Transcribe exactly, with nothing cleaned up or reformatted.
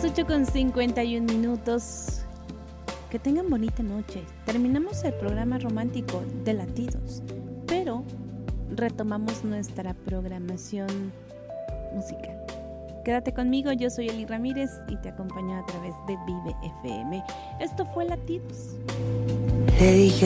ocho con cincuenta y un minutos. Que tengan bonita noche. Terminamos el programa romántico de Latidos, pero retomamos nuestra programación musical. Quédate conmigo, yo soy Eli Ramírez y te acompaño a través de Vive F M. Esto fue Latidos. Le dije